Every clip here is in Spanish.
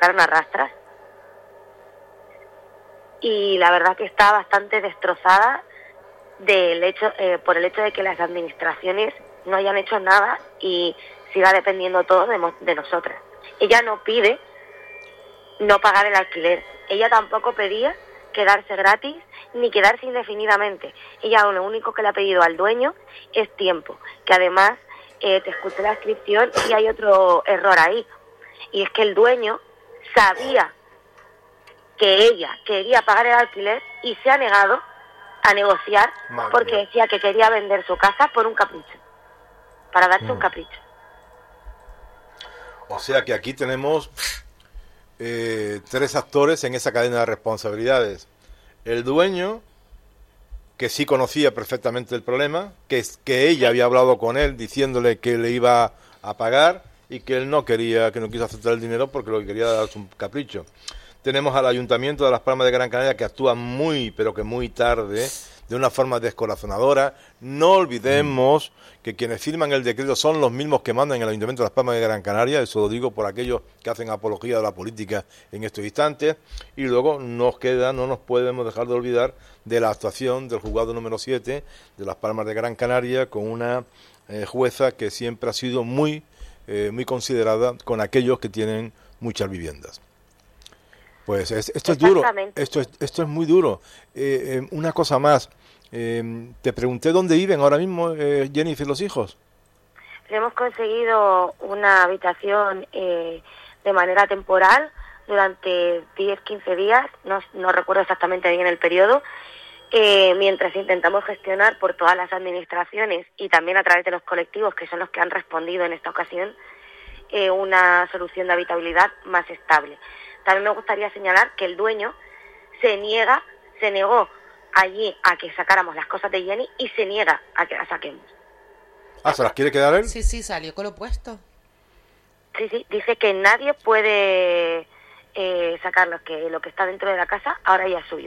sacaron a rastras. Y la verdad que está bastante destrozada por el hecho de que las administraciones no hayan hecho nada y siga dependiendo todo de nosotras. Ella no pide no pagar el alquiler. Ella tampoco pedía quedarse gratis ni quedarse indefinidamente. Ella lo único que le ha pedido al dueño es tiempo, que además te escuché la descripción y hay otro error ahí, y es que el dueño sabía que ella quería pagar el alquiler y se ha negado a negociar porque decía que quería vender su casa por un capricho, para darse un capricho. O sea que aquí tenemos 3 actores en esa cadena de responsabilidades. El dueño, que sí conocía perfectamente el problema, que ella había hablado con él diciéndole que le iba a pagar y que él no quiso aceptar el dinero porque lo que quería era darse un capricho. Tenemos al Ayuntamiento de Las Palmas de Gran Canaria, que actúa pero que muy tarde, de una forma descorazonadora. No olvidemos que quienes firman el decreto son los mismos que mandan en el Ayuntamiento de Las Palmas de Gran Canaria, eso lo digo por aquellos que hacen apología de la política en estos instantes, y luego no nos podemos dejar de olvidar de la actuación del juzgado número 7 de Las Palmas de Gran Canaria, con una jueza que siempre ha sido muy considerada con aquellos que tienen muchas viviendas. Pues esto es duro, esto es muy duro. Una cosa más, te pregunté dónde viven ahora mismo Jennifer y los hijos. Hemos conseguido una habitación de manera temporal durante 10-15 días, no recuerdo exactamente bien el periodo, mientras intentamos gestionar por todas las administraciones y también a través de los colectivos, que son los que han respondido en esta ocasión, una solución de habitabilidad más estable. También me gustaría señalar que el dueño se negó allí a que sacáramos las cosas de Jenny y se niega a que las saquemos. ¿Se las quiere quedar él? Sí, salió con lo opuesto. Sí, dice que nadie puede sacarlos, que lo que está dentro de la casa ahora ya es suyo.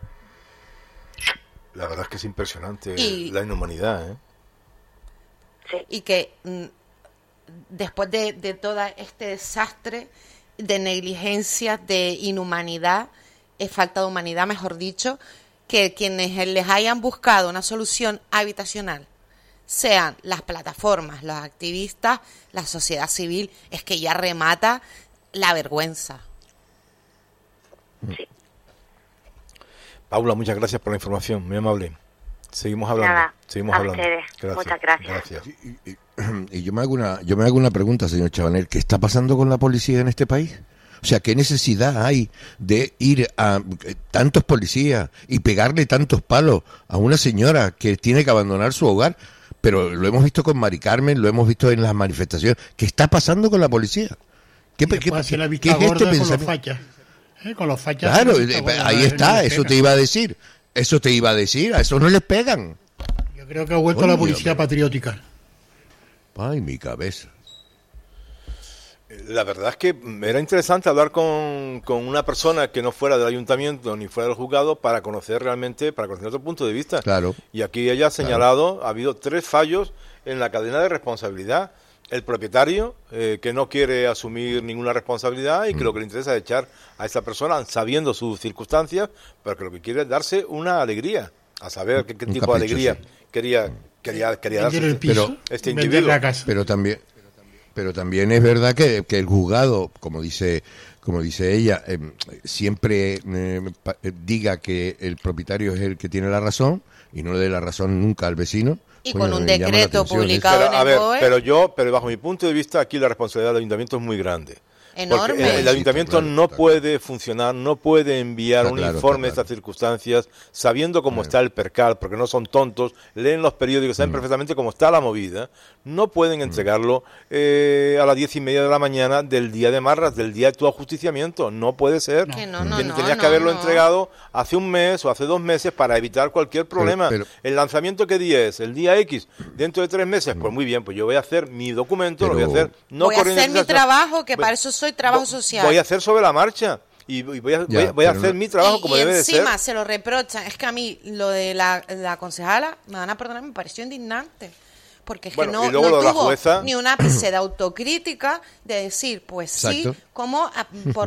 La verdad es que es impresionante la inhumanidad, ¿eh? Sí. Y que después de todo este desastre de negligencia, de inhumanidad, falta de humanidad, mejor dicho, que quienes les hayan buscado una solución habitacional, sean las plataformas, los activistas, la sociedad civil, es que ya remata la vergüenza. Sí. Paula, muchas gracias por la información, muy amable. Seguimos hablando. Nada, seguimos a hablando. ustedes. Gracias. Muchas gracias. Y yo me hago una pregunta, señor Chabanel. ¿Qué está pasando con la policía en este país? O sea, ¿qué necesidad hay de ir a tantos policías y pegarle tantos palos a una señora que tiene que abandonar su hogar? Pero lo hemos visto con Mari Carmen, lo hemos visto en las manifestaciones. ¿Qué está pasando con la policía? ¿Qué es este pensamiento? Con los fachas. Claro, ahí está, eso te iba a decir. A eso no les pegan. Yo creo que ha vuelto la policía patriótica. Ay, mi cabeza. La verdad es que era interesante hablar con una persona que no fuera del ayuntamiento ni fuera del juzgado para conocer otro punto de vista. Claro. Y aquí ella ha señalado, ha habido 3 fallos en la cadena de responsabilidad. El propietario, que no quiere asumir ninguna responsabilidad y que lo que le interesa es echar a esa persona sabiendo sus circunstancias, pero que lo que quiere es darse una alegría, a saber qué tipo de alegría quería darse este individuo. Pero también es verdad que el juzgado, como dice ella, siempre diga que el propietario es el que tiene la razón y no le dé la razón nunca al vecino. Y con un decreto publicado en el BOE. Pero bajo mi punto de vista aquí la responsabilidad del ayuntamiento es muy grande. Enorme. Porque el ayuntamiento no puede funcionar, no puede enviar un informe de estas circunstancias sabiendo cómo está el percal, porque no son tontos, leen los periódicos, saben perfectamente cómo está la movida, no pueden entregarlo a las 10:30 de la mañana del día de Marras, del día de tu ajusticiamiento, no puede ser. Tenías que haberlo entregado hace un mes o hace 2 meses para evitar cualquier problema. ¿El lanzamiento qué día es? El día X, dentro de 3 meses, pues muy bien, pues yo voy a hacer mi documento, lo voy a hacer. Voy a hacer mi trabajo, que para eso soy trabajo social. Voy a hacer sobre la marcha y voy a hacer mi trabajo como debe de ser. Y encima se lo reprochan. Es que a mí lo de la concejala, me van a perdonar, me pareció indignante. Porque es que no tuvo ni un ápice de autocrítica de decir, pues exacto, sí, como